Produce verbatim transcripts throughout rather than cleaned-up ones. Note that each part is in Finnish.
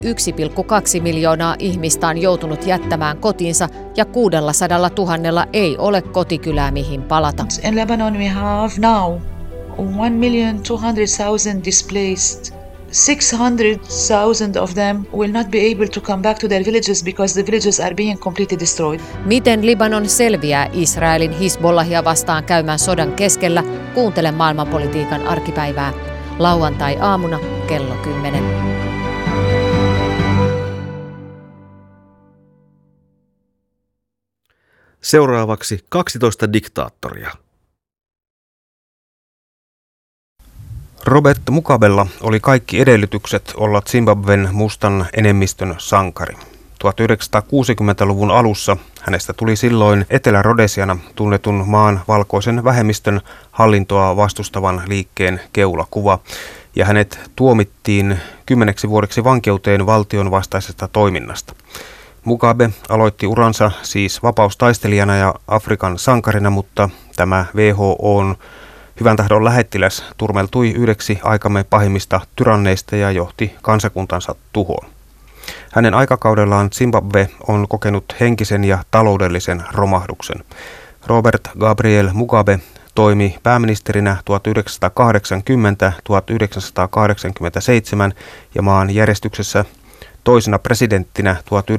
yksi pilkku kaksi miljoonaa ihmistä on joutunut jättämään kotinsa ja kuusisataa tuhatta ei ole kotikylää mihin palata. In Lebanon we have now one million two hundred thousand displaced. six hundred thousand of them will not be able to come back to their villages because the villages are being completely destroyed. Miten Libanon selviää Israelin Hizbollahia vastaan käymän sodan keskellä? Kuuntele maailmanpolitiikan arkipäivää. Lauantai-aamuna kello kymmenen. Seuraavaksi kaksitoista diktaattoria. Robert Mugabella oli kaikki edellytykset olla Zimbabwen mustan enemmistön sankari. tuhatyhdeksänsataakuusikymmentäluvun alussa hänestä tuli silloin Etelä-Rodesiana tunnetun maan valkoisen vähemmistön hallintoa vastustavan liikkeen keulakuva, ja hänet tuomittiin kymmeneksi vuodeksi vankeuteen valtion vastaisesta toiminnasta. Mugabe aloitti uransa siis vapaustaistelijana ja Afrikan sankarina, mutta tämä W H O:n hyvän tahdon lähettiläs turmeltui yhdeksi aikamme pahimmista tyranneista ja johti kansakuntansa tuhoon. Hänen aikakaudellaan Zimbabwe on kokenut henkisen ja taloudellisen romahduksen. Robert Gabriel Mugabe toimi pääministerinä tuhatyhdeksänsataakahdeksankymmentä–tuhatyhdeksänsataakahdeksankymmentäseitsemän ja maan järjestyksessä toisena presidenttinä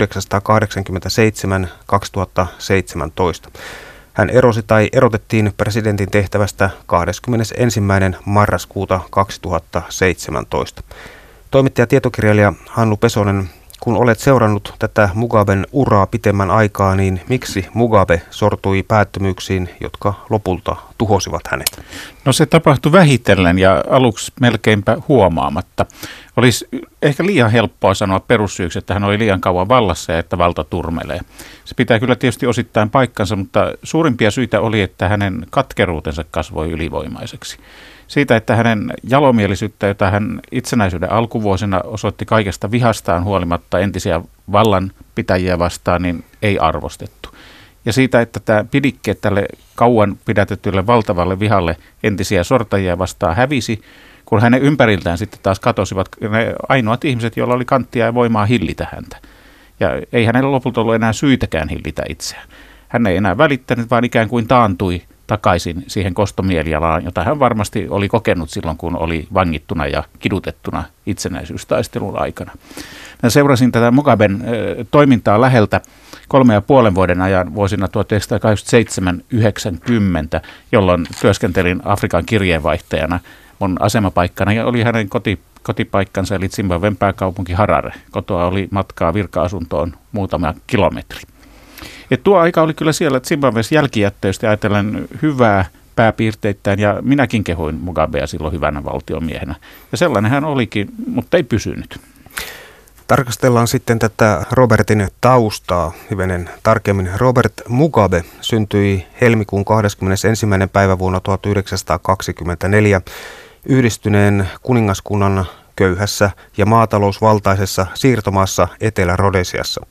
tuhatyhdeksänsataakahdeksankymmentäseitsemän–kaksituhattaseitsemäntoista. Hän erosi tai erotettiin presidentin tehtävästä kahdeskymmenesensimmäinen marraskuuta kaksituhattaseitsemäntoista. Toimittaja tietokirjailija Hannu Pesonen, kun olet seurannut tätä Mugaben uraa pitemmän aikaa, niin miksi Mugabe sortui päättömyyksiin, jotka lopulta tuhosivat hänet? No se tapahtui vähitellen ja aluksi melkeinpä huomaamatta. Olisi ehkä liian helppoa sanoa perussyyksi, että hän oli liian kauan vallassa ja että valta turmelee. Se pitää kyllä tietysti osittain paikkansa, mutta suurimpia syitä oli, että hänen katkeruutensa kasvoi ylivoimaiseksi. Siitä, että hänen jalomielisyyttä, jota hän itsenäisyyden alkuvuosina osoitti kaikesta vihastaan huolimatta entisiä vallanpitäjiä vastaan, niin ei arvostettu. Ja siitä, että tämä pidikkeet tälle kauan pidätetylle valtavalle vihalle entisiä sortajia vastaan hävisi, kun hänen ympäriltään sitten taas katosivat ne ainoat ihmiset, joilla oli kanttia ja voimaa hillitä häntä. Ja ei hänellä lopulta ollut enää syitäkään hillitä itseään. Hän ei enää välittänyt, vaan ikään kuin taantui takaisin siihen kostomielialaan, jota hän varmasti oli kokenut silloin, kun oli vangittuna ja kidutettuna itsenäisyystaistelun aikana. Mä seurasin tätä Mugaben toimintaa läheltä kolme ja puolen vuoden ajan vuosina tuhatyhdeksänsataakahdeksankymmentäseitsemän yhdeksänkymmentä, jolloin työskentelin Afrikan kirjeenvaihtajana. Mun asemapaikkana ja oli hänen koti, kotipaikkansa, eli Zimbabwen pääkaupunki Harare. Kotoa oli matkaa virka-asuntoon muutama kilometri. Et tuo aika oli kyllä siellä Zimbabwes jälkijättöistä ajatellen hyvää pääpiirteittäin, ja minäkin kehuin Mugabea silloin hyvänä valtiomiehenä. Ja sellainen hän olikin, mutta ei pysynyt. Tarkastellaan sitten tätä Robertin taustaa hivenen tarkemmin. Robert Mugabe syntyi helmikuun kahdeskymmenesensimmäinen päivä vuonna tuhatyhdeksänsataakaksikymmentäneljä Yhdistyneen kuningaskunnan köyhässä ja maatalousvaltaisessa siirtomaassa Etelä-Rodesiassa.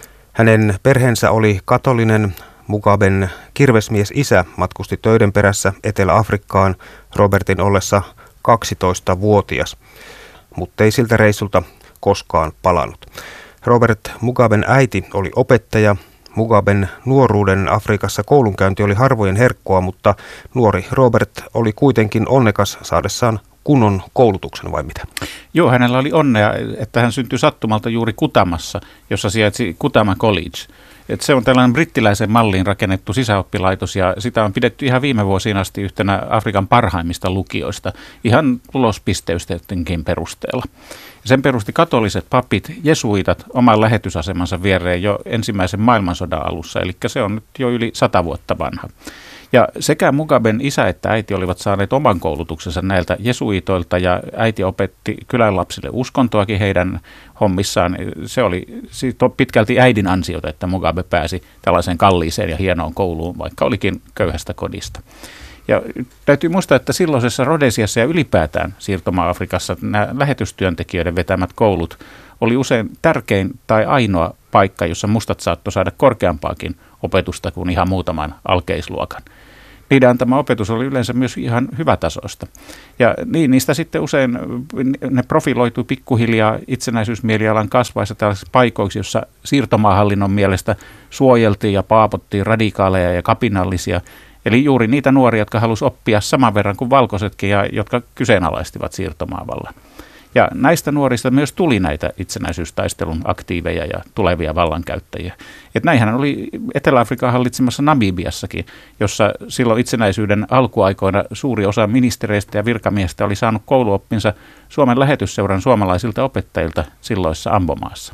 Hänen perheensä oli katolinen. Mugaben kirvesmies isä matkusti töiden perässä Etelä-Afrikkaan Robertin ollessa kaksitoistavuotias, mutta ei siltä reissulta koskaan palannut. Robert Mugaben äiti oli opettaja. Mugaben nuoruuden Afrikassa koulunkäynti oli harvojen herkkoa, mutta nuori Robert oli kuitenkin onnekas saadessaan kunnon koulutuksen, vai mitä? Joo, hänellä oli onnea, että hän syntyi sattumalta juuri Kutamassa, jossa sijaitsi Kutama College. Et se on tällainen brittiläisen malliin rakennettu sisäoppilaitos, ja sitä on pidetty ihan viime vuosiin asti yhtenä Afrikan parhaimmista lukioista, ihan tulospisteystenkin perusteella. Sen perusti katoliset papit, jesuitat, oman lähetysasemansa viereen jo ensimmäisen maailmansodan alussa, eli se on nyt jo yli sata vuotta vanha. Ja sekä Mugaben isä että äiti olivat saaneet oman koulutuksensa näiltä jesuitoilta, ja äiti opetti kylän lapsille uskontoakin heidän hommissaan. Se oli pitkälti äidin ansiota, että Mugabe pääsi tällaiseen kalliiseen ja hienoon kouluun, vaikka olikin köyhästä kodista. Ja täytyy muistaa, että silloisessa Rodesiassa ja ylipäätään siirtomaa-Afrikassa nämä lähetystyöntekijöiden vetämät koulut oli usein tärkein tai ainoa paikka, jossa mustat saattoi saada korkeampaakin opetusta kuin ihan muutaman alkeisluokan. niiden antama opetus oli yleensä myös ihan hyvätasoista. Ja niin, niistä sitten usein ne profiloitui pikkuhiljaa itsenäisyysmielialan kasvaessa tällaisiksi paikoiksi, jossa siirtomaahallinnon mielestä suojeltiin ja paapottiin radikaaleja ja kapinallisia. Eli juuri niitä nuoria, jotka halusivat oppia saman verran kuin valkoisetkin ja jotka kyseenalaistivat siirtomaavallan. Ja näistä nuorista myös tuli näitä itsenäisyystaistelun aktiiveja ja tulevia vallankäyttäjiä. Et näinhän oli Etelä-Afrikan hallitsemassa Namibiassakin, jossa silloin itsenäisyyden alkuaikoina suuri osa ministereistä ja virkamiehistä oli saanut kouluoppinsa Suomen lähetysseuran suomalaisilta opettajilta silloissa Ambomaassa.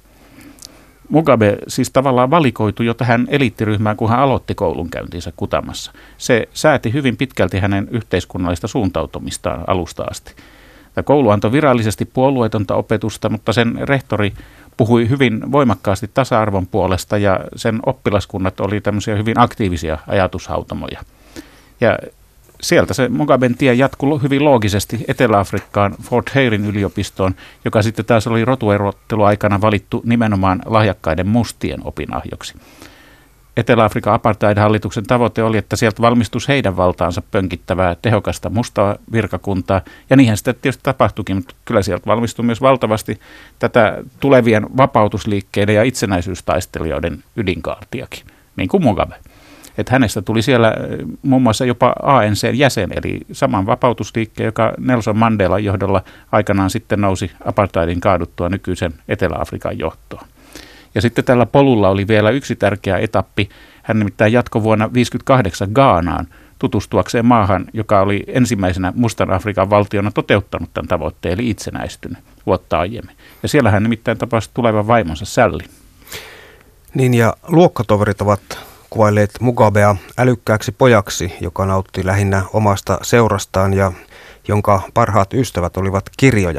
Mugabe siis tavallaan valikoitui jo tähän eliittiryhmään, kun hän aloitti koulunkäyntinsä Kutamassa. Se sääti hyvin pitkälti hänen yhteiskunnallista suuntautumistaan alusta asti. Tämä koulu antoi virallisesti puolueetonta opetusta, mutta sen rehtori puhui hyvin voimakkaasti tasa-arvon puolesta ja sen oppilaskunnat oli tämmöisiä hyvin aktiivisia ajatushautomoja. Ja sieltä se Mugaben tie jatkui hyvin loogisesti Etelä-Afrikkaan Fort Hayrin yliopistoon, joka sitten taas oli rotuerotteluaikana valittu nimenomaan lahjakkaiden mustien opinahjoksi. Etelä-Afrikan apartheid-hallituksen tavoite oli, että sieltä valmistuisi heidän valtaansa pönkittävää tehokasta mustaa virkakuntaa, ja niinhän sitä tietysti tapahtuikin, mutta kyllä sieltä valmistui myös valtavasti tätä tulevien vapautusliikkeiden ja itsenäisyystaistelijoiden ydinkaartiakin, niin kuin Mugabe. Että hänestä tuli siellä muun muassa jopa A N C:n jäsen, eli saman vapautusliikkeen, joka Nelson Mandelan johdolla aikanaan sitten nousi apartheidin kaaduttua nykyisen Etelä-Afrikan johtoon. Ja sitten tällä polulla oli vielä yksi tärkeä etappi. Hän nimittäin jatkoi vuonna tuhatyhdeksänsataayhdeksänkymmentäkahdeksan Ghanaan tutustuakseen maahan, joka oli ensimmäisenä Mustan Afrikan valtiona toteuttanut tämän tavoitteen, eli itsenäistynyt vuotta aiemmin. Ja siellä hän nimittäin tapasi tulevan vaimonsa Sally. Niin, ja luokkatoverit ovat kuvailleet Mugabea älykkääksi pojaksi, joka nautti lähinnä omasta seurastaan ja jonka parhaat ystävät olivat kirjoja.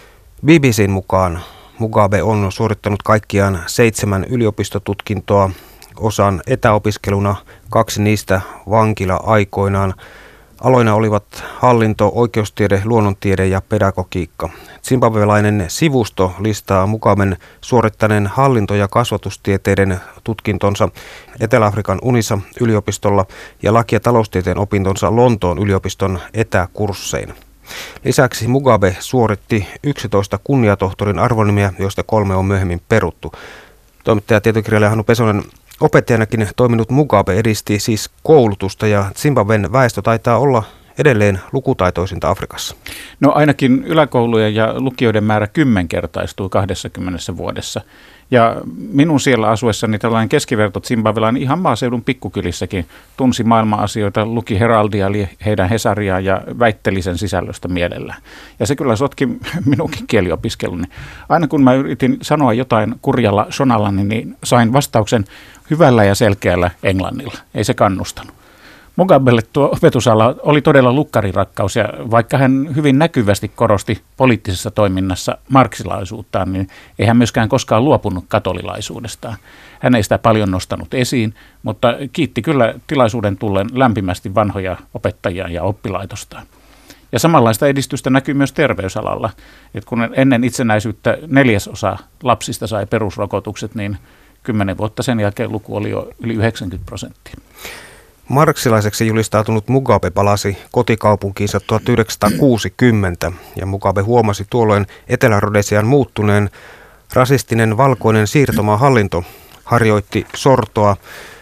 B B C:n mukaan Mugabe on suorittanut kaikkiaan seitsemän yliopistotutkintoa, osan etäopiskeluna, kaksi niistä vankila-aikoinaan. Aloina olivat hallinto, oikeustiede, luonnontiede ja pedagogiikka. Zimbabwelainen sivusto listaa Mugaben suorittaneen hallinto- ja kasvatustieteiden tutkintonsa Etelä-Afrikan Unissa yliopistolla ja laki- ja taloustieteen opintonsa Lontoon yliopiston etäkursseina. Lisäksi Mugabe suoritti yksitoista kunniatohtorin arvonimeä, joista kolme on myöhemmin peruttu. Toimittaja ja tietokirjailija Hannu Pesonen, opettajanakin toiminut Mugabe edisti siis koulutusta ja Zimbabwen väestö taitaa olla edelleen lukutaitoisinta Afrikassa. No ainakin yläkoulujen ja lukioiden määrä kymmenkertaistui kahdessakymmenessä vuodessa. Ja minun siellä asuessani tällainen keskiverto zimbabwelainen ihan maaseudun pikkukylissäkin tunsi maailman-asioita, luki Heraldia eli heidän Hesariaan ja väitteli sen sisällöstä mielellään. Ja se kyllä sotki minunkin kieliopiskeluni. Aina kun mä yritin sanoa jotain kurjalla sonallani, niin sain vastauksen hyvällä ja selkeällä englannilla. Ei se kannustanut. Mugabelle tuo opetusala oli todella lukkarirakkaus, ja vaikka hän hyvin näkyvästi korosti poliittisessa toiminnassa marksilaisuuttaan, niin ei hän myöskään koskaan luopunut katolilaisuudestaan. Hän ei sitä paljon nostanut esiin, mutta kiitti kyllä tilaisuuden tullen lämpimästi vanhoja opettajia ja oppilaitostaan. Ja samanlaista edistystä näkyy myös terveysalalla. Et kun ennen itsenäisyyttä neljäsosa lapsista sai perusrokotukset, niin kymmenen vuotta sen jälkeen luku oli jo yli yhdeksänkymmentä prosenttia. Marksilaiseksi julistautunut Mugabe palasi kotikaupunkiinsa tuhatyhdeksänsataakuusikymmentä ja Mugabe huomasi tuolloin Etelä-Rodesian muuttuneen. Rasistinen valkoinen siirtomaahallinto harjoitti sortoa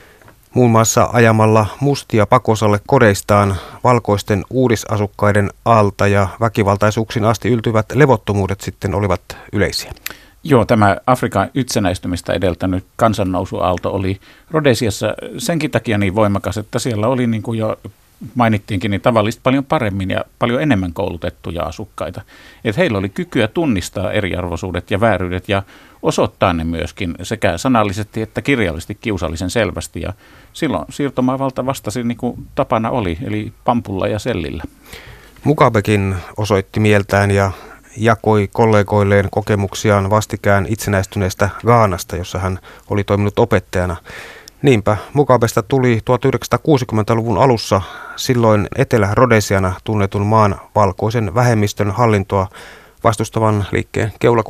muun muassa ajamalla mustia pakosalle kodeistaan valkoisten uudisasukkaiden alta ja väkivaltaisuuksiin asti yltyvät levottomuudet sitten olivat yleisiä. Joo, tämä Afrikan itsenäistymistä edeltänyt kansannousuaalto oli Rodesiassa senkin takia niin voimakas, että siellä oli, niin kuin jo mainittiinkin, niin tavallisesti paljon paremmin ja paljon enemmän koulutettuja asukkaita. Että heillä oli kykyä tunnistaa eriarvoisuudet ja vääryydet ja osoittaa ne myöskin sekä sanallisesti että kirjallisesti kiusallisen selvästi. Ja silloin siirtomaavalta vastasi niin kuin tapana oli, eli pampulla ja sellillä. Mugabekin osoitti mieltään ja jakoi kollegoilleen kokemuksiaan vastikään itsenäistyneestä Ghanasta, jossa hän oli toiminut opettajana. Niinpä Mugabesta tuli tuhatyhdeksänsataakuusikymmentäluvun alussa silloin Etelä-Rodesiana tunnetun maan valkoisen vähemmistön hallintoa vastustavan liikkeen keulakuva.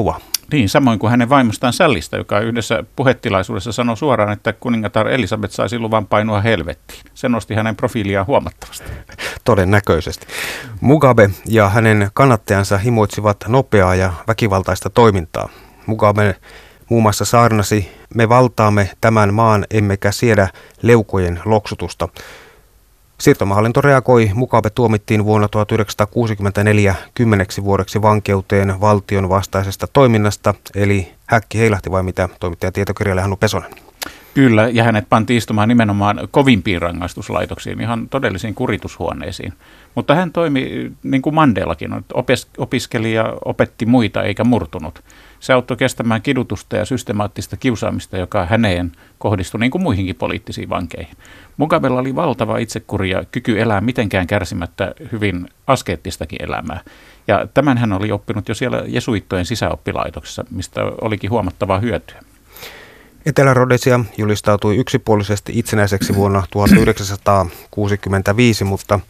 Niin, samoin kuin hänen vaimostaan Sallista, joka yhdessä puhetilaisuudessa sanoi suoraan, että kuningatar Elisabeth saisi luvan painua helvettiin. Se nosti hänen profiiliaan huomattavasti. Todennäköisesti. Mugabe ja hänen kannattajansa himoitsivat nopeaa ja väkivaltaista toimintaa. Mugabe muun muassa saarnasi, me valtaamme tämän maan, emmekä siedä leukojen loksutusta. Siirtomaahallinto reagoi, Mugabe tuomittiin vuonna tuhatyhdeksänsataakuusikymmentäneljä kymmeneksi vuodeksi vankeuteen valtion vastaisesta toiminnasta, eli häkki heilahti vai mitä, toimittaja tietokirjailija Hannu Pesonen. Kyllä, ja hänet pantiin istumaan nimenomaan kovimpiin rangaistuslaitoksiin, ihan todellisiin kuritushuoneisiin. Mutta hän toimi niin kuin Mandelakin, opiskeli ja opetti muita eikä murtunut. Se auttoi kestämään kidutusta ja systemaattista kiusaamista, joka häneen kohdistui niin kuin muihinkin poliittisiin vankeihin. Mugabella oli valtava itsekuri ja kyky elää mitenkään kärsimättä hyvin askeettistakin elämää. Ja tämän hän oli oppinut jo siellä jesuittojen sisäoppilaitoksessa, mistä olikin huomattavaa hyötyä. Etelä-Rhodesia julistautui yksipuolisesti itsenäiseksi vuonna tuhatyhdeksänsataakuusikymmentäviisi, mutta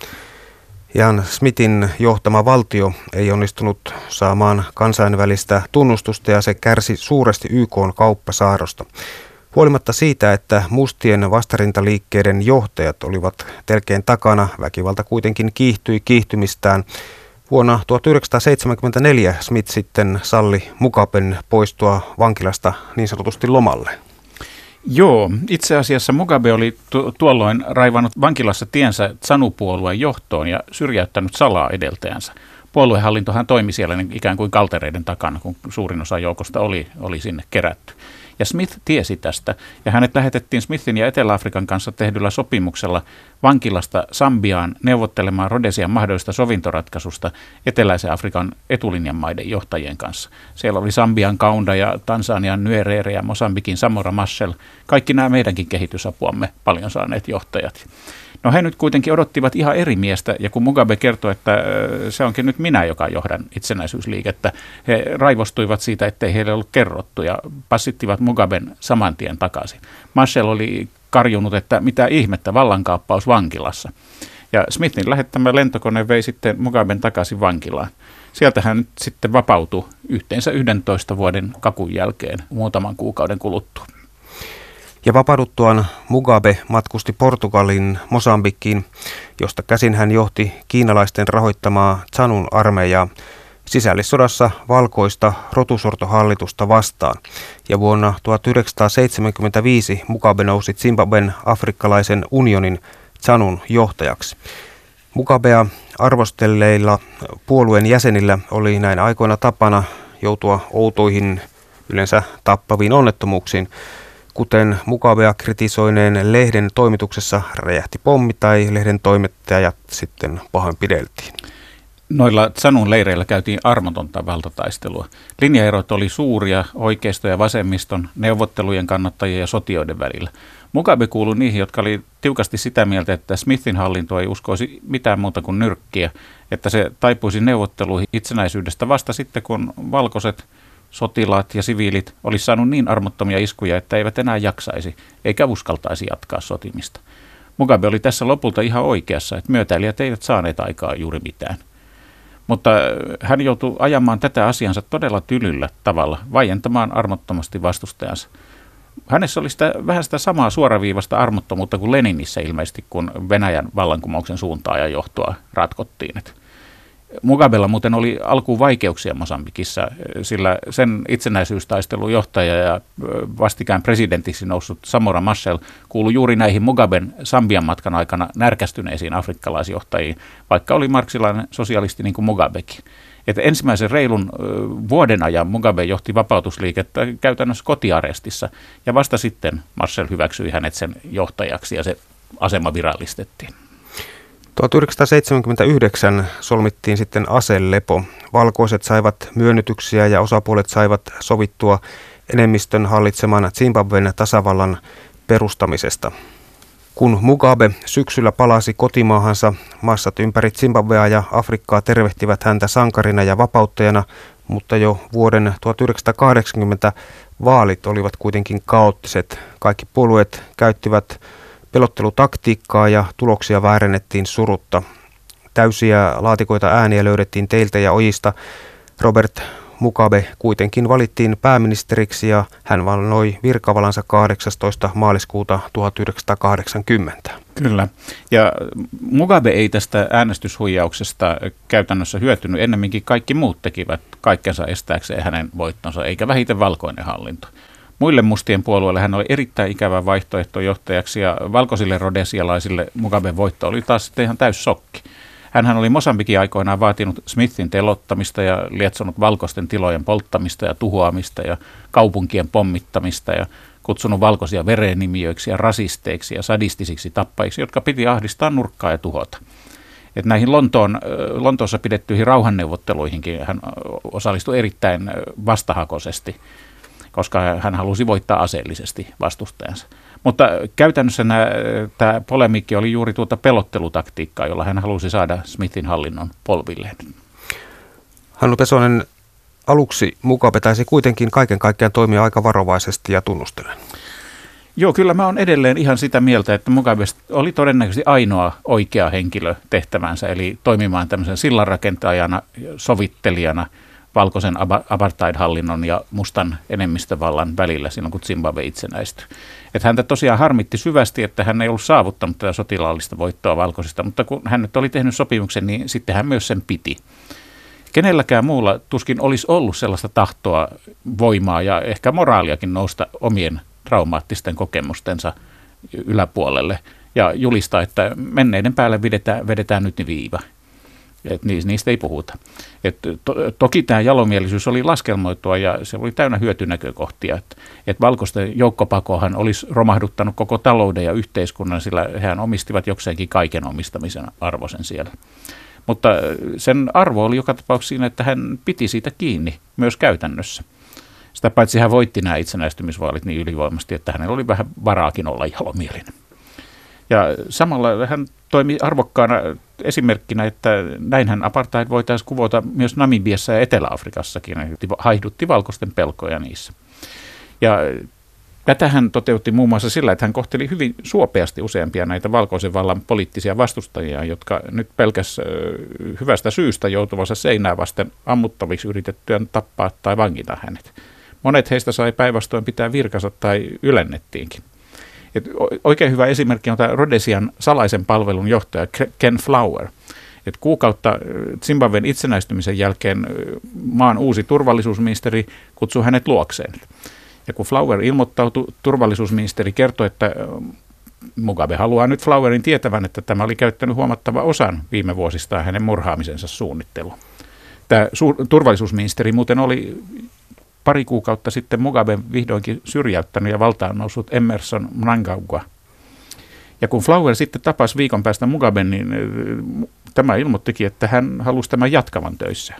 Ian Smithin johtama valtio ei onnistunut saamaan kansainvälistä tunnustusta ja se kärsi suuresti Y K:n kauppasaarosta. Huolimatta siitä, että mustien vastarintaliikkeiden johtajat olivat telkeen takana, väkivalta kuitenkin kiihtyi kiihtymistään. Vuonna tuhatyhdeksänsataaseitsemänkymmentäneljä Smith sitten salli Mugaben poistua vankilasta niin sanotusti lomalle. Joo, itse asiassa Mugabe oli tu- tuolloin raivannut vankilassa tiensä ZANU-puolueen johtoon ja syrjäyttänyt salaa edeltäjänsä. Puoluehallintohan toimi siellä ikään kuin kaltereiden takana, kun suurin osa joukosta oli, oli sinne kerätty. Ja Smith tiesi tästä, ja hänet lähetettiin Smithin ja Etelä-Afrikan kanssa tehdyllä sopimuksella vankilasta Sambiaan neuvottelemaan Rhodesian mahdollista sovintoratkaisusta Eteläisen Afrikan etulinjan maiden johtajien kanssa. Siellä oli Sambian Kaunda ja Tansanian Nyerere ja Mosambikin Samora Machel, kaikki nämä meidänkin kehitysapuamme paljon saaneet johtajat. No he nyt kuitenkin odottivat ihan eri miestä, ja kun Mugabe kertoi, että se onkin nyt minä, joka johdan itsenäisyysliikettä, he raivostuivat siitä, ettei heille ollut kerrottu, ja passittivat Mugaben saman tien takaisin. Machel oli karjunut, että mitä ihmettä, vallankaappaus vankilassa. Ja Smithin lähettämä lentokone vei sitten Mugaben takaisin vankilaan. Sieltä hän sitten vapautui yhteensä yhdentoista vuoden kakun jälkeen muutaman kuukauden kuluttua. Ja vapauduttuaan Mugabe matkusti Portugalin Mosambikkiin, josta käsin hän johti kiinalaisten rahoittamaa ZANUn armeijaa sisällissodassa valkoista rotusortohallitusta vastaan. Ja vuonna tuhatyhdeksänsataaseitsemänkymmentäviisi Mugabe nousi Zimbabwen afrikkalaisen unionin ZANUn johtajaksi. Mugabea arvostelleilla puolueen jäsenillä oli näin aikoina tapana joutua outoihin, yleensä tappaviin onnettomuuksiin, kuten Mugabea kritisoineen lehden toimituksessa räjähti pommi tai lehden toimittajat sitten pahoinpideltiin. Noilla ZANUn leireillä käytiin armotonta valtataistelua. Linjaerot oli suuria oikeisto- ja vasemmiston, neuvottelujen kannattajien ja sotioiden välillä. Mugabe kuului niihin, jotka oli tiukasti sitä mieltä, että Smithin hallinto ei uskoisi mitään muuta kuin nyrkkiä, että se taipuisi neuvotteluihin itsenäisyydestä vasta sitten, kun valkoiset sotilaat ja siviilit olisi saanut niin armottomia iskuja, että eivät enää jaksaisi eikä uskaltaisi jatkaa sotimista. Mugabe oli tässä lopulta ihan oikeassa, että myötäilijät eivät saaneet aikaa juuri mitään. Mutta hän joutui ajamaan tätä asiansa todella tylyllä tavalla, vaientamaan armottomasti vastustajansa. Hänessä oli sitä, vähän sitä samaa suoraviivasta armottomuutta kuin Leninissä ilmeisesti, kun Venäjän vallankumouksen suuntaa ja johtoa ratkottiin. Et Mugabella muuten oli alkuun vaikeuksia Mosambikissa, sillä sen itsenäisyystaistelun johtaja ja vastikään presidentiksi noussut Samora Machel kuului juuri näihin Mugaben Sambian matkan aikana närkästyneisiin afrikkalaisjohtajiin, vaikka oli marksilainen sosialisti niin kuin Mugabekin. Että ensimmäisen reilun vuoden ajan Mugabe johti vapautusliikettä käytännössä kotiarestissa, ja vasta sitten Machel hyväksyi hänet sen johtajaksi ja se asema virallistettiin. tuhatyhdeksänsataaseitsemänkymmentäyhdeksän solmittiin sitten aselepo. Valkoiset saivat myönnytyksiä ja osapuolet saivat sovittua enemmistön hallitseman Zimbabwen tasavallan perustamisesta. Kun Mugabe syksyllä palasi kotimaahansa, massat ympäri Zimbabwea ja Afrikkaa tervehtivät häntä sankarina ja vapauttajana, mutta jo vuoden tuhatyhdeksänsataakahdeksankymmentä vaalit olivat kuitenkin kaoottiset. Kaikki puolueet käyttivät pelottelutaktiikkaa ja tuloksia väärennettiin surutta. Täysiä laatikoita ääniä löydettiin teiltä ja ojista. Robert Mugabe kuitenkin valittiin pääministeriksi ja hän vannoi virkavalansa kahdeksastoista maaliskuuta tuhatyhdeksänsataakahdeksankymmentä. Kyllä. Ja Mugabe ei tästä äänestyshuijauksesta käytännössä hyötynyt. Ennemminkin kaikki muut tekivät kaikkensa estääkseen hänen voittonsa, eikä vähiten valkoinen hallinto. Muille mustien puolueille hän oli erittäin ikävä vaihtoehto johtajaksi ja valkoisille rodesialaisille Mugaben voitto oli taas sitten ihan täys sokki. Hänhän oli Mosambikin aikoinaan vaatinut Smithin telottamista ja lietsonut valkoisten tilojen polttamista ja tuhoamista ja kaupunkien pommittamista ja kutsunut valkoisia verenimijöiksi ja rasisteiksi ja sadistisiksi tappajiksi, jotka piti ahdistaa nurkkaa ja tuhota. Et näihin Lontoon, Lontoossa pidettyihin rauhanneuvotteluihinkin hän osallistui erittäin vastahakoisesti, koska hän halusi voittaa aseellisesti vastustajansa. Mutta käytännössä tämä polemiikki oli juuri tuota pelottelutaktiikkaa, jolla hän halusi saada Smithin hallinnon polvilleen. Hannu Pesonen, aluksi Mugabe taisi kuitenkin kaiken kaikkiaan toimia aika varovaisesti ja tunnustellen. Joo, kyllä mä oon edelleen ihan sitä mieltä, että Mugabe oli todennäköisesti ainoa oikea henkilö tehtävänsä, eli toimimaan tämmöisen sillanrakentajana, sovittelijana, valkoisen apartheid-hallinnon ja mustan enemmistövallan välillä silloin, kun Zimbabwe itsenäistyi. Että häntä tosiaan harmitti syvästi, että hän ei ollut saavuttanut tätä sotilaallista voittoa valkoisista, mutta kun hän nyt oli tehnyt sopimuksen, niin sitten hän myös sen piti. Kenelläkään muulla tuskin olisi ollut sellaista tahtoa, voimaa ja ehkä moraaliakin nousta omien traumaattisten kokemustensa yläpuolelle ja julistaa, että menneiden päälle vedetään, vedetään nyt viiva. Et niistä ei puhuta. Et to, toki tämä jalomielisyys oli laskelmoitua ja se oli täynnä hyötynäkökohtia. Että et valkoisten joukkopakohan olisi romahduttanut koko talouden ja yhteiskunnan, sillä hehän omistivat jokseenkin kaiken omistamisen arvoisen siellä. Mutta sen arvo oli joka tapauksessa siinä, että hän piti siitä kiinni myös käytännössä. Sitä paitsi hän voitti nämä itsenäistymisvaalit niin ylivoimasti, että hänellä oli vähän varaakin olla jalomielinen. Ja samalla hän toimi arvokkaana esimerkkinä, että näinhän apartheid voitaisiin kuvata myös Namibiassa ja Etelä-Afrikassakin. Haihdutti valkoisten pelkoja niissä. Ja tätä hän toteutti muun muassa sillä, että hän kohteli hyvin suopeasti useampia näitä valkoisen vallan poliittisia vastustajia, jotka nyt pelkäs hyvästä syystä joutuvansa seinää vasten ammuttaviksi yritettyään tappaa tai vangita hänet. Monet heistä sai päinvastoin pitää virkansa tai ylennettiinkin. Et oikein hyvä esimerkki on tämä Rhodesian salaisen palvelun johtaja Ken Flower. Et kuukautta Zimbabwen itsenäistymisen jälkeen maan uusi turvallisuusministeri kutsui hänet luokseen. Ja kun Flower ilmoittautui, turvallisuusministeri kertoi, että Mugabe haluaa nyt Flowerin tietävän, että tämä oli käyttänyt huomattava osan viime vuosistaan hänen murhaamisensa suunnittelua. Tämä su- turvallisuusministeri muuten oli pari kuukautta sitten Mugabe vihdoinkin syrjäyttänyt ja valtaan noussut Emmerson Mnangagwa. Ja kun Flower sitten tapasi viikon päästä Mugaben, niin tämä ilmoittikin, että hän halusi tämän jatkavan töissä.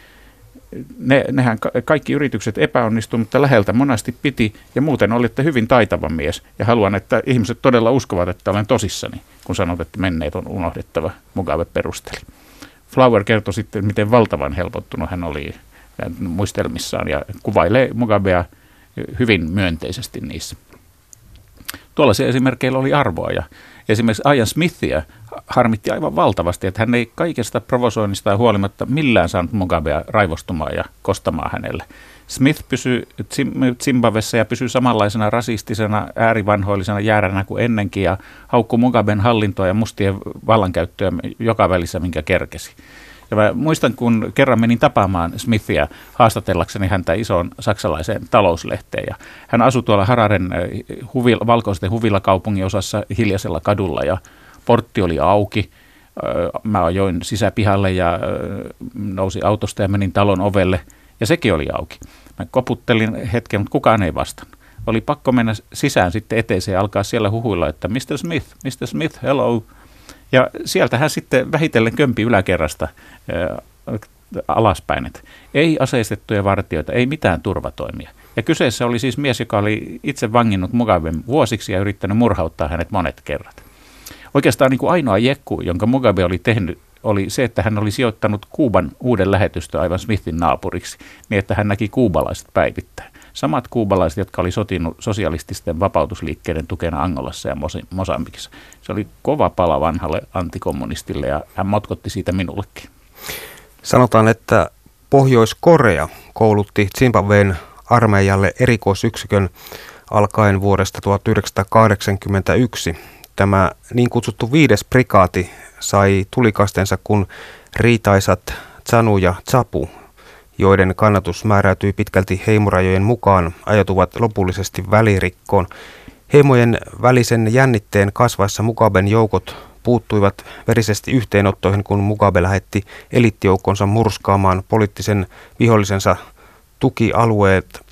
Ne, nehän kaikki yritykset epäonnistuivat, mutta läheltä monasti piti ja muuten olitte hyvin taitava mies. Ja haluan, että ihmiset todella uskovat, että olen tosissani, kun sanot, että menneet on unohdettava, Mugabe perusteli. Flower kertoi sitten, miten valtavan helpottunut hän oli muistelmissaan ja kuvailee Mugabea hyvin myönteisesti niissä. Tuollaisia esimerkkeillä oli arvoa ja esimerkiksi Ian Smithia harmitti aivan valtavasti, että hän ei kaikesta provosoinnista huolimatta millään saanut Mugabea raivostumaan ja kostamaan hänelle. Smith pysyi Zimbabwessa ja pysyi samanlaisena rasistisena, äärivanhoillisena jääränä kuin ennenkin ja haukkui Mugaben hallintoa ja mustien vallankäyttöä joka välissä, minkä kerkesi. Ja mä muistan, kun kerran menin tapaamaan Smithia haastatellakseni häntä isoon saksalaiseen talouslehteen. Ja hän asui tuolla Hararen huvila, valkoisten huvila-kaupungin osassa hiljaisella kadulla ja portti oli auki. Mä ajoin sisäpihalle ja nousin autosta ja menin talon ovelle ja sekin oli auki. Mä koputtelin hetken, mutta kukaan ei vastannut. Oli pakko mennä sisään sitten eteiseen ja alkaa siellä huhuilla, että mister Smith, mister Smith, hello. Ja sieltä hän sitten vähitellen kömpi yläkerrasta ää, alaspäin, että ei aseistettuja vartijoita, ei mitään turvatoimia. Ja kyseessä oli siis mies, joka oli itse vanginnut Mugaben vuosiksi ja yrittänyt murhauttaa hänet monet kerrat. Oikeastaan niin kuin ainoa jekku, jonka Mugabe oli tehnyt, oli se, että hän oli sijoittanut Kuuban uuden lähetystön aivan Smithin naapuriksi, niin että hän näki kuubalaiset päivittäin. Samat kuubalaiset, jotka oli sotinut sosialististen vapautusliikkeiden tukena Angolassa ja Mosambikissa. Se oli kova pala vanhalle antikommunistille ja hän motkotti siitä minullekin. Sanotaan, että Pohjois-Korea koulutti Zimbabwen armeijalle erikoisyksikön alkaen vuodesta tuhatyhdeksänsataakahdeksankymmentäyksi. Tämä niin kutsuttu viides prikaati sai tulikastensa, kun riitaisat Zanu ja Zapu, joiden kannatus määräytyi pitkälti heimorajojen mukaan, ajatuvat lopullisesti välirikkoon. Heimojen välisen jännitteen kasvaessa Mugaben joukot puuttuivat verisesti yhteenottoihin, kun Mugabe lähetti eliittijoukkonsa murskaamaan poliittisen vihollisensa tukialueet.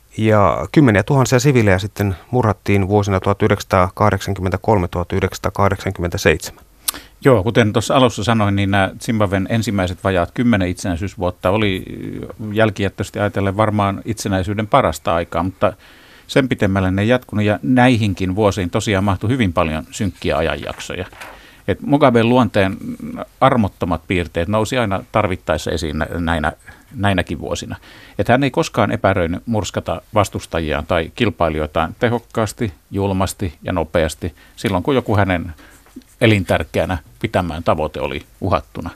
Ja kymmeniä tuhansia siviilejä sitten murhattiin vuosina tuhatyhdeksänsataakahdeksankymmentäkolme tuhatyhdeksänsataakahdeksankymmentäseitsemän. Joo, kuten tuossa alussa sanoin, niin nämä Zimbabwen ensimmäiset vajaat kymmenen itsenäisyysvuotta oli jälkijättöisesti ajatellen varmaan itsenäisyyden parasta aikaa, mutta sen pitemmälle ne jatkunut ja näihinkin vuosiin tosiaan mahtui hyvin paljon synkkiä ajanjaksoja. Et Mugaben luonteen armottomat piirteet nousi aina tarvittaessa esiin näinä, näinäkin vuosina. Et hän ei koskaan epäröinyt murskata vastustajiaan tai kilpailijoitaan tehokkaasti, julmasti ja nopeasti silloin, kun joku hänen elintärkeänä pitämään tavoite oli uhattuna.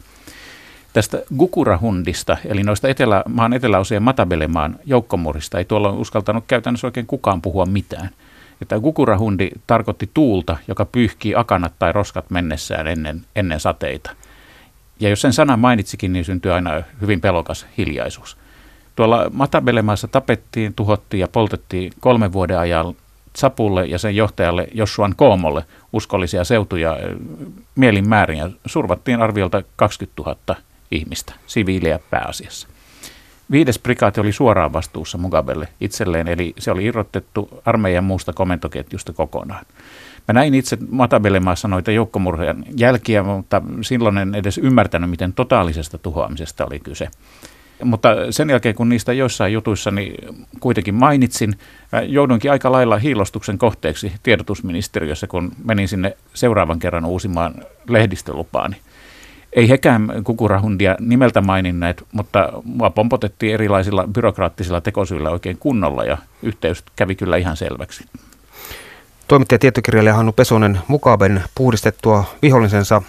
Tästä Gukurahundista, eli noista etelä, maan eteläosien Matabelemaan joukkomurhista, ei tuolla uskaltanut käytännössä oikein kukaan puhua mitään. Että Gukurahundi tarkoitti tuulta, joka pyyhkii akanat tai roskat mennessään ennen, ennen sateita. Ja jos sen sanan mainitsikin, niin syntyi aina hyvin pelokas hiljaisuus. Tuolla Matabelemaassa tapettiin, tuhottiin ja poltettiin kolmen vuoden ajan Zapulle ja sen johtajalle Joshua Nkomolle uskollisia seutuja mielin määrin ja survattiin arviolta kaksikymmentätuhatta ihmistä, siviilejä pääasiassa. Viides prikaati oli suoraan vastuussa Mugabelle itselleen, eli se oli irrotettu armeijan muusta komentoketjusta kokonaan. Mä näin itse Matabelemaassa noita joukkomurhien jälkiä, mutta silloin en edes ymmärtänyt, miten totaalisesta tuhoamisesta oli kyse. Mutta sen jälkeen, kun niistä joissain jutuissa niin kuitenkin mainitsin, joudunkin aika lailla hiilostuksen kohteeksi tiedotusministeriössä, kun menin sinne seuraavan kerran uusimaan lehdistölupaani. Ei hekään Gukurahundia nimeltä maininneet, mutta mua pompotettiin erilaisilla byrokraattisilla tekosyillä oikein kunnolla ja yhteys kävi kyllä ihan selväksi. Toimittaja tietokirjailija Hannu Pesonen, Mugaben puhdistettua vihollisensa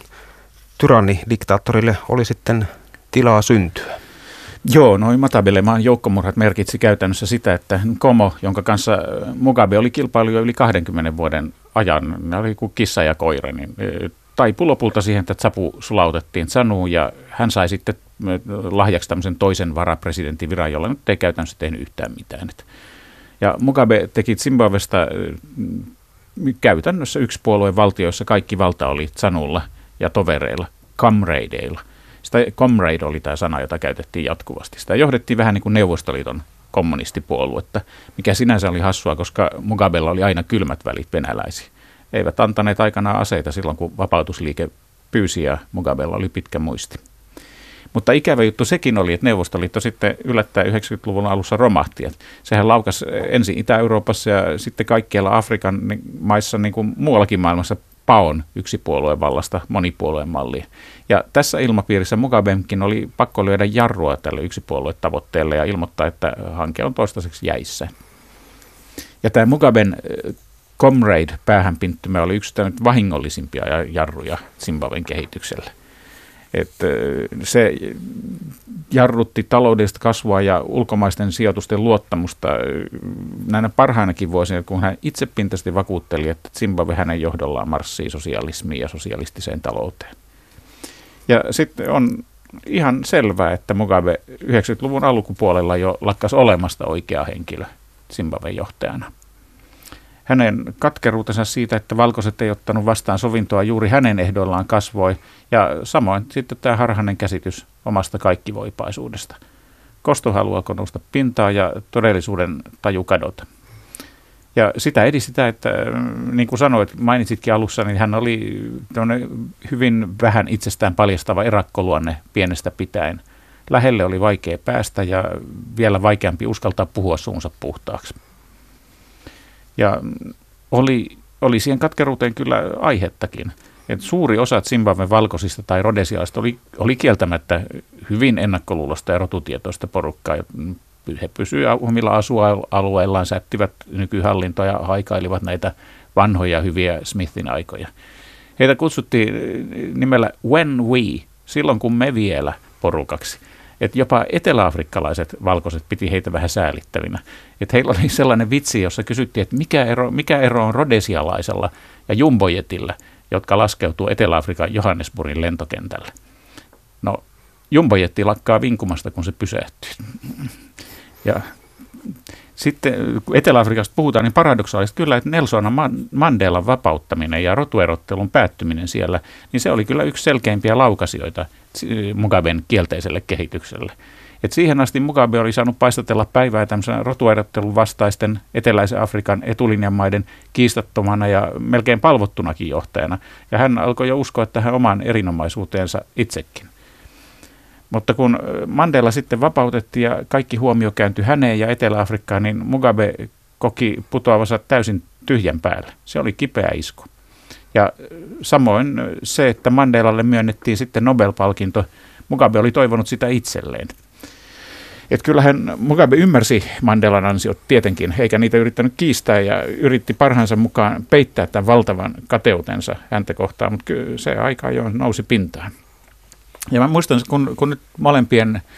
tyranni-diktaattorille oli sitten tilaa syntyä. Joo, noin Matabelemaan joukkomurhat merkitsi käytännössä sitä, että Nkomo, jonka kanssa Mugabe oli kilpailu jo yli kahdenkymmenen vuoden ajan, ne oli kuin kissa ja koira, niin taipui lopulta siihen, että Zapu sulautettiin Zanuun ja hän sai sitten lahjaksi tämmöisen toisen varapresidentin viran, jolla nyt ei käytännössä tehnyt yhtään mitään. Ja Mugabe teki Zimbabwesta käytännössä yksi puolueen valtio, jossa kaikki valta oli Zanulla ja tovereilla, comradeilla. Sitä comrade oli tämä sana, jota käytettiin jatkuvasti. Sitä johdettiin vähän niin kuin Neuvostoliiton kommunistipuoluetta, mikä sinänsä oli hassua, koska Mugabella oli aina kylmät välit venäläisiä. Eivät antaneet aikanaan aseita silloin, kun vapautusliike pyysi ja Mugabella oli pitkä muisti. Mutta ikävä juttu sekin oli, että Neuvostoliitto sitten yllättäen yhdeksänkymmentäluvun alussa romahti. Että sehän laukasi ensin Itä-Euroopassa ja sitten kaikkialla Afrikan maissa, niin kuin muuallakin maailmassa, paon yksipuolueen vallasta monipuolueen malliin. Ja tässä ilmapiirissä Mugabenkin oli pakko lyödä jarrua tälle yksipuoluetavoitteelle ja ilmoittaa, että hanke on toistaiseksi jäissä. Ja tämä Mugaben comrade-päähänpinttymä oli yksi vahingollisimpia jarruja Zimbabwen kehitykselle. Että se jarrutti taloudellista kasvua ja ulkomaisten sijoitusten luottamusta näinä parhainakin vuosina, kun hän itsepintaisesti vakuutteli, että Zimbabwe hänen johdollaan marssii sosialismiin ja sosialistiseen talouteen. Ja sitten on ihan selvää, että Mugabe yhdeksänkymmentäluvun alkupuolella jo lakkasi olemasta oikea henkilö Zimbabwen johtajana. Hänen katkeruutensa siitä, että valkoiset ei ottanut vastaan sovintoa juuri hänen ehdoillaan kasvoi, ja samoin sitten tämä harhainen käsitys omasta kaikkivoipaisuudesta. Kosto haluaa nousta pintaa ja todellisuuden taju kadota. Ja sitä edi sitä, että niin kuin sanoit, mainitsitkin alussa, niin hän oli hyvin vähän itsestään paljastava erakkoluonne pienestä pitäen. Lähelle oli vaikea päästä ja vielä vaikeampi uskaltaa puhua suunsa puhtaaksi. Ja oli, oli siihen katkeruuteen kyllä aihettakin. Et suuri osa Zimbabwen valkoisista tai rodesiaista oli, oli kieltämättä hyvin ennakkoluulosta ja rotutietoista porukkaa. He pysyivät omilla asualueillaan, sättivät nykyhallintoa ja haikailivat näitä vanhoja hyviä Smithin aikoja. Heitä kutsuttiin nimellä When We, silloin kun me vielä porukaksi. että jopa eteläafrikkalaiset valkoiset piti heitä vähän säälittävinä. Että heillä oli sellainen vitsi, jossa kysyttiin, että mikä ero, mikä ero on rodesialaisella ja jumbojetillä, jotka laskeutuu Etelä-Afrikan Johannesburgin lentokentälle. No, jumbojetti lakkaa vinkumasta, kun se pysähtyy. Ja sitten kun Etelä-Afrikasta puhutaan, niin paradoksaalisesti kyllä, että Nelson Mandelan vapauttaminen ja rotuerottelun päättyminen siellä, niin se oli kyllä yksi selkeimpiä laukasijoita Mugaben kielteiselle kehitykselle. Et siihen asti Mugabe oli saanut paistatella päivää tämmöisen rotuerottelun vastaisten eteläisen Afrikan etulinjan maiden kiistattomana ja melkein palvottunakin johtajana. Ja hän alkoi jo uskoa tähän omaan erinomaisuuteensa itsekin. Mutta kun Mandela sitten vapautettiin ja kaikki huomio kääntyi häneen ja Etelä-Afrikkaan, niin Mugabe koki putoavansa täysin tyhjän päälle. Se oli kipeä isku. Ja samoin se, että Mandelalle myönnettiin sitten Nobel-palkinto, Mugabe oli toivonut sitä itselleen. Että kyllähän Mugabe ymmärsi Mandelan ansiot tietenkin, eikä niitä yrittänyt kiistää ja yritti parhaansa mukaan peittää tämän valtavan kateutensa häntä kohtaan, mutta kyllä se aika jo nousi pintaan. Ja mä muistan, kun, kun nyt molempien e,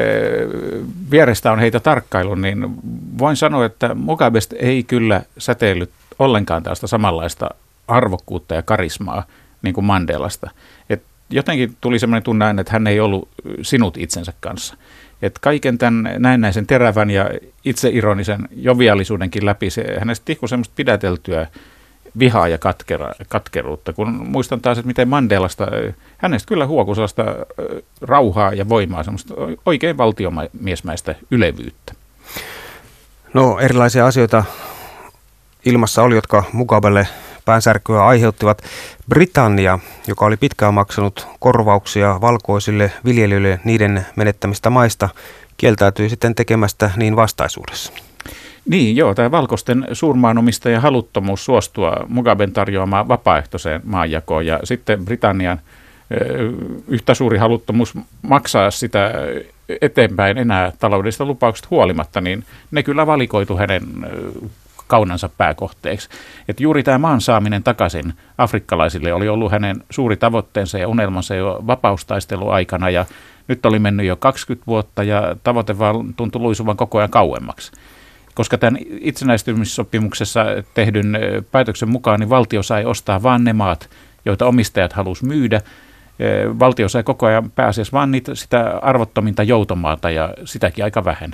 vierestä on heitä tarkkailu, niin voin sanoa, että Mugabesta ei kyllä säteillyt ollenkaan tästä samanlaista arvokkuutta ja karismaa niin kuin Mandelasta. Et jotenkin tuli semmoinen tunne, että hän ei ollut sinut itsensä kanssa. Et kaiken tämän näennäisen terävän ja itseironisen joviaalisuudenkin läpi se, hänestä tihkui semmoista pidäteltyä vihaa ja katkera, katkeruutta, kun muistan taas, että miten Mandelasta, hänestä kyllä huokui sellaista rauhaa ja voimaa, semmoista oikein valtiomiesmäistä ylevyyttä. No erilaisia asioita ilmassa oli, jotka Mugabelle päänsärkyä aiheuttivat. Britannia, joka oli pitkään maksanut korvauksia valkoisille viljelijöille niiden menettämistä maista, kieltäytyi sitten tekemästä niin vastaisuudessa. Niin, joo, tämä valkoisten suurmaanomistajan haluttomuus suostua Mugaben tarjoamaan vapaaehtoiseen maanjakoon ja sitten Britannian yhtä suuri haluttomuus maksaa sitä eteenpäin enää taloudellisista lupauksista huolimatta, niin ne kyllä valikoitu hänen kaunansa pääkohteeksi. Että juuri tämä maan saaminen takaisin afrikkalaisille oli ollut hänen suuri tavoitteensa ja unelmansa jo vapaustaisteluaikana ja nyt oli mennyt jo kaksikymmentä vuotta ja tavoite vaan tuntui luisuvan koko ajan kauemmaksi. Koska tämän itsenäistymissopimuksessa tehdyn päätöksen mukaan niin valtio sai ostaa vain ne maat, joita omistajat halusi myydä. Valtio sai koko ajan pääasiassa vain niitä, sitä arvottominta joutomaata ja sitäkin aika vähän.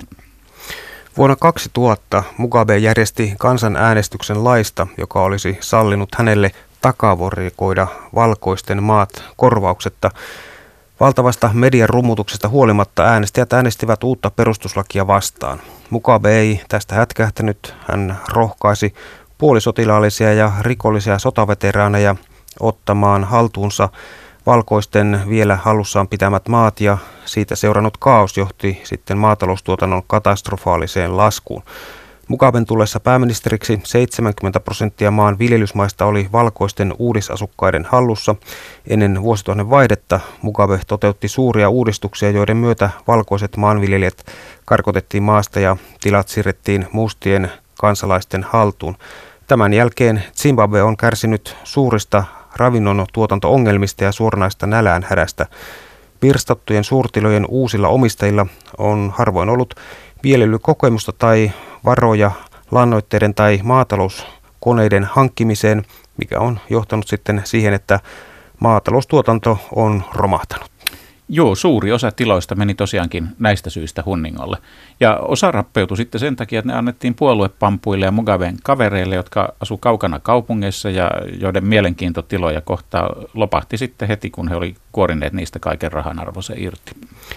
Vuonna kaksituhatta Mugabe järjesti kansanäänestyksen laista, joka olisi sallinut hänelle takavarikoida valkoisten maat korvauksetta. Valtavasta median rummutuksesta huolimatta äänestäjät äänestivät uutta perustuslakia vastaan. Mugabe ei tästä hätkähtänyt. Hän rohkaisi puolisotilaallisia ja rikollisia sotaveteraaneja ottamaan haltuunsa valkoisten vielä hallussaan pitämät maat ja siitä seurannut kaos johti sitten maataloustuotannon katastrofaaliseen laskuun. Mugaben tullessa pääministeriksi seitsemänkymmentä prosenttia maan viljelysmaista oli valkoisten uudisasukkaiden hallussa. Ennen vuosituhannen vaihdetta Mugabe toteutti suuria uudistuksia, joiden myötä valkoiset maanviljelijät karkotettiin maasta ja tilat siirrettiin mustien kansalaisten haltuun. Tämän jälkeen Zimbabwe on kärsinyt suurista ravinnon tuotanto-ongelmista ja suoranaista nälänhädästä. Pirstattujen suurtilojen uusilla omistajilla on harvoin ollut viljelykokemusta tai varoja lannoitteiden tai maatalouskoneiden hankkimiseen, mikä on johtanut sitten siihen, että maataloustuotanto on romahtanut. Joo, suuri osa tiloista meni tosiaankin näistä syistä hunningolle. Ja osa rappeutui sitten sen takia, että ne annettiin puoluepampuille ja Mugaben kavereille, jotka asuu kaukana kaupungeissa ja joiden mielenkiinto tiloja kohtaa lopahti sitten heti, kun he oli kuorineet niistä kaiken rahan arvonsa irti.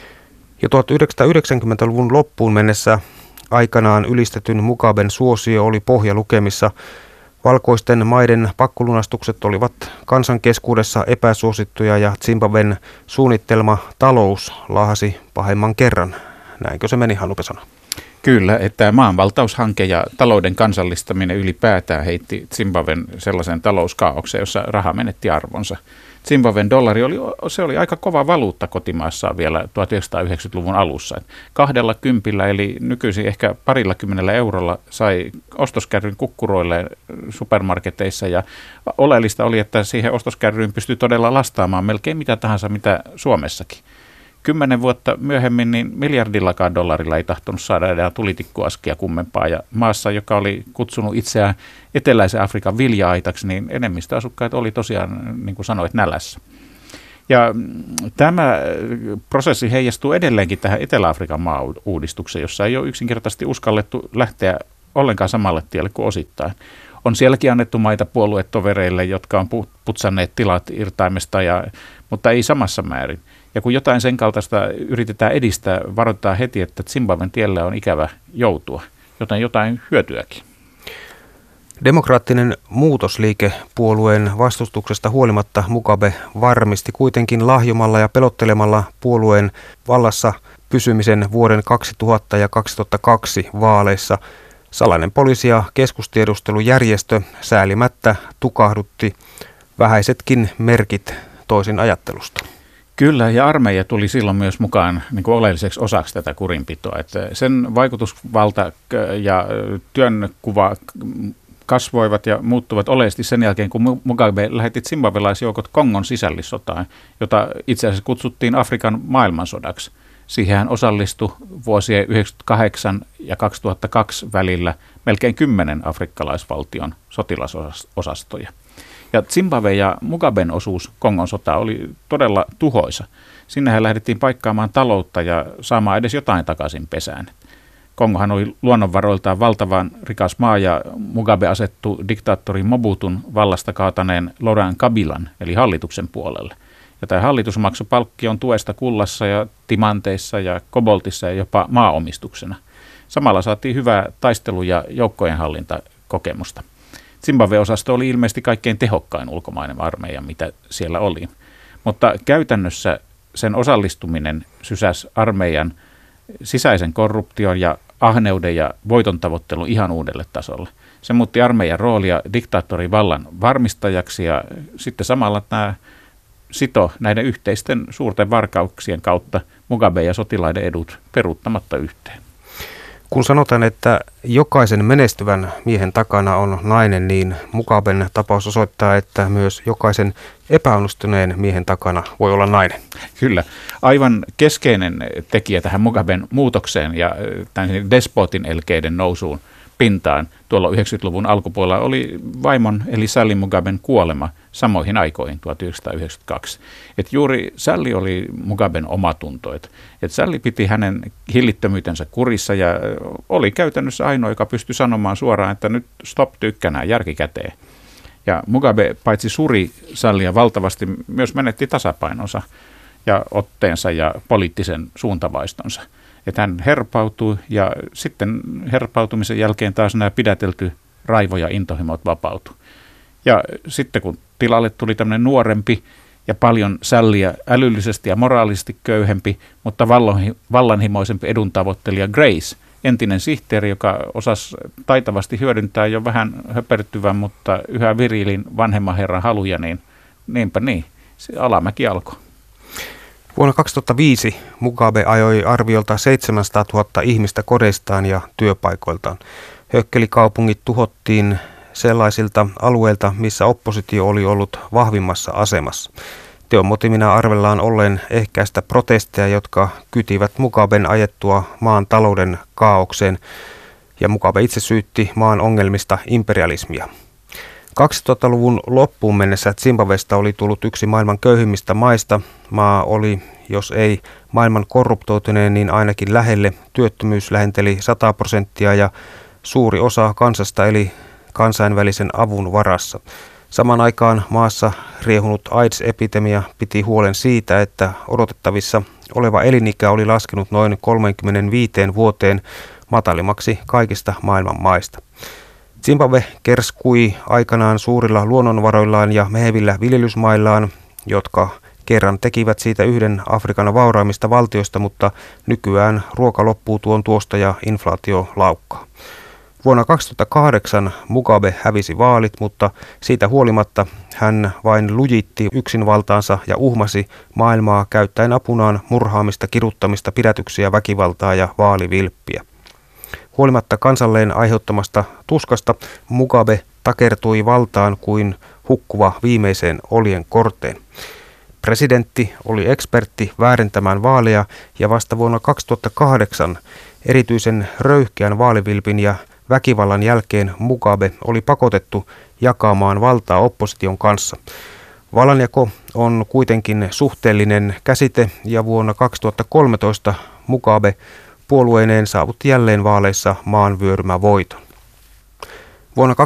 Jo tuhatyhdeksänsataayhdeksänkymmentäluvun loppuun mennessä aikanaan ylistetyn Mugaben suosio oli pohjalukemissa. Valkoisten maiden pakkolunastukset olivat kansan keskuudessa epäsuosittuja ja Zimbabwen suunnittelma talous laahasi pahemman kerran. Näinkö se meni, Hannu Pesonen? Kyllä, että maanvaltaushanke ja talouden kansallistaminen ylipäätään heitti Zimbabwen sellaisen talouskaaokseen, jossa raha menetti arvonsa. Zimbabwen dollari oli, se oli aika kova valuutta kotimaassa vielä tuhatyhdeksänsataayhdeksänkymmentäluvun alussa. Kahdella kympillä eli nykyisin ehkä parilla kymmenellä eurolla sai ostoskärryn kukkuroille supermarketeissa ja oleellista oli, että siihen ostoskärryyn pystyi todella lastaamaan melkein mitä tahansa mitä Suomessakin. Kymmenen vuotta myöhemmin niin miljardillakaan dollarilla ei tahtonut saada enää tulitikkuaskia kummempaa. Ja maassa, joka oli kutsunut itseään eteläisen Afrikan vilja-aitaksi, niin enemmistö asukkaat oli tosiaan, niin kuin sanoit, nälässä. Ja tämä prosessi heijastuu edelleenkin tähän Etelä-Afrikan maa-uudistukseen, jossa ei ole yksinkertaisesti uskallettu lähteä ollenkaan samalle tielle kuin osittain. On sielläkin annettu maita puoluetovereille, jotka on putsanneet tilat irtaimesta, ja, mutta ei samassa määrin. Ja kun jotain sen kaltaista yritetään edistää, varoittaa heti, että Zimbabwen tielle on ikävä joutua, joten jotain hyötyäkin. Demokraattinen muutosliike puolueen vastustuksesta huolimatta Mugabe varmisti kuitenkin lahjomalla ja pelottelemalla puolueen vallassa pysymisen vuoden kaksituhatta ja kaksituhattakaksi vaaleissa. Salainen poliisi- ja keskustiedustelujärjestö säälimättä tukahdutti vähäisetkin merkit toisin ajattelusta. Kyllä, ja armeija tuli silloin myös mukaan niin kuin oleelliseksi osaksi tätä kurinpitoa. Että sen vaikutusvalta ja työnkuva kasvoivat ja muuttuvat oleellisesti sen jälkeen, kun Mugabe lähetti zimbabwelaisjoukot Kongon sisällissotaan, jota itse asiassa kutsuttiin Afrikan maailmansodaksi. Siihen hän osallistui vuosien yhdeksänkymmentäkahdeksan ja kaksituhattakaksi välillä melkein kymmenen afrikkalaisvaltion sotilasosastoja. Ja Zimbabwe ja Mugaben osuus Kongon sotaa oli todella tuhoisa. Sinnehän lähdettiin paikkaamaan taloutta ja saamaan edes jotain takaisin pesään. Kongohan oli luonnonvaroiltaan valtavan rikas maa ja Mugabe asettui diktaattori Mobutun vallasta kaataneen Laurent Kabilan eli hallituksen puolelle. Ja tämä hallitus maksoi palkkion tuesta kullassa ja timanteissa ja koboltissa ja jopa maaomistuksena. Samalla saatiin hyvää taistelu- ja joukkojenhallintakokemusta. Zimbabwe-osasto oli ilmeisesti kaikkein tehokkain ulkomainen armeija, mitä siellä oli. Mutta käytännössä sen osallistuminen sysäsi armeijan sisäisen korruption ja ahneuden ja voiton tavoittelun ihan uudelle tasolle. Se muutti armeijan roolia diktaattorin vallan varmistajaksi ja sitten samalla nämä sito näiden yhteisten suurten varkauksien kautta Mugabe ja sotilaiden edut peruuttamatta yhteen. Kun sanotaan, että jokaisen menestyvän miehen takana on nainen, niin Mugaben tapaus osoittaa, että myös jokaisen epäonnistuneen miehen takana voi olla nainen. Kyllä. Aivan keskeinen tekijä tähän Mugaben muutokseen ja tämän despotin elkeiden nousuun pintaan tuolla yhdeksänkymmentäluvun alkupuolella oli vaimon eli Sally Mugaben kuolema samoihin aikoihin tuhatyhdeksänsataayhdeksänkymmentäkaksi. Et juuri Sally oli Mugaben omatunto. Et, et Sally piti hänen hillittömyytensä kurissa ja oli käytännössä ainoa, joka pystyi sanomaan suoraan, että nyt stop tykkänään, järki käteen. Ja Mugabe paitsi suri Sallya valtavasti, myös menetti tasapainonsa ja otteensa ja poliittisen suuntavaistonsa. Että hän herpautui ja sitten herpautumisen jälkeen taas nämä pidätelty raivo ja intohimot vapautui. Ja sitten kun tilalle tuli tämmöinen nuorempi ja paljon Sallyä älyllisesti ja moraalisesti köyhempi, mutta vallanhimoisempi eduntavoittelija Grace, entinen sihteeri, joka osasi taitavasti hyödyntää jo vähän höpertyvän, mutta yhä virilin vanhemman herran haluja, niin niinpä niin, se alamäki alkoi. Vuonna kaksituhattaviisi Mugabe ajoi arviolta seitsemänsataatuhatta ihmistä kodeistaan ja työpaikoiltaan. Hökkelikaupungit tuhottiin sellaisilta alueilta, missä oppositio oli ollut vahvimmassa asemassa. Teon motiivina arvellaan olleen ehkäistä protesteja, jotka kytivät Mugaben ajettua maan talouden kaaukseen, ja Mugabe itse syytti maan ongelmista imperialismia. kaksituhattaluvun loppuun mennessä Zimbabwesta oli tullut yksi maailman köyhimmistä maista. Maa oli, jos ei maailman korruptoituneen, niin ainakin lähelle. Työttömyys lähenteli sata prosenttia ja suuri osa kansasta eli kansainvälisen avun varassa. Samaan aikaan maassa riehunut AIDS-epidemia piti huolen siitä, että odotettavissa oleva elinikä oli laskenut noin kolmekymmentäviisi vuoteen matalimmaksi kaikista maailman maista. Zimbabwe kerskui aikanaan suurilla luonnonvaroillaan ja mehevillä viljelysmaillaan, jotka kerran tekivät siitä yhden Afrikan vauraimmista valtioista, mutta nykyään ruoka loppuu tuon tuosta ja inflaatio laukkaa. Vuonna kaksituhattakahdeksan Mugabe hävisi vaalit, mutta siitä huolimatta hän vain lujitti yksinvaltaansa ja uhmasi maailmaa käyttäen apunaan murhaamista, kiduttamista, pidätyksiä, väkivaltaa ja vaalivilppiä. Huolimatta kansalleen aiheuttamasta tuskasta Mugabe takertui valtaan kuin hukkuva viimeiseen oljen korteen. Presidentti oli ekspertti väärentämään vaaleja ja vasta vuonna kaksituhattakahdeksan erityisen röyhkeän vaalivilpin ja väkivallan jälkeen Mugabe oli pakotettu jakamaan valtaa opposition kanssa. Vallanjako on kuitenkin suhteellinen käsite ja vuonna kaksituhattakolmetoista Mugabe puolueineen saavutti jälleen vaaleissa maanvyörymävoiton. Vuonna